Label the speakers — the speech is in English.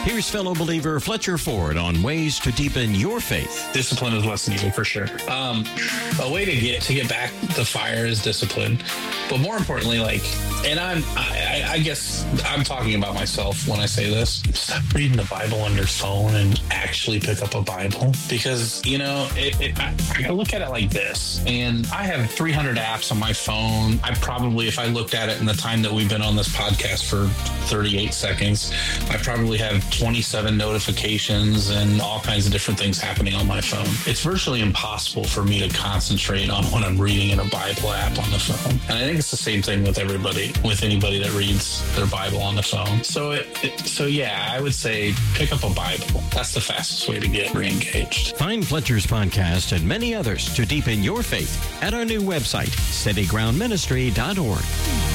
Speaker 1: Here's fellow believer Fletcher Ford on ways to deepen your faith.
Speaker 2: Discipline is what's needed for sure. A way to get back the fire is discipline, but more importantly, I guess I'm talking about myself when I say this. Stop reading the Bible on your phone and actually pick up a Bible, because I look at it like this, and I have 300 apps on my phone. I probably, if I looked at it in the time that we've been on this podcast for 38 seconds, I probably have 27 notifications and all kinds of different things happening on my phone. It's virtually impossible for me to concentrate on what I'm reading in a Bible app on the phone. And I think it's the same thing with anybody that reads their Bible on the phone. So yeah, I would say pick up a Bible. That's the fastest way to get re-engaged.
Speaker 1: Find Fletcher's podcast and many others to deepen your faith at our new website, steadygroundministry.org.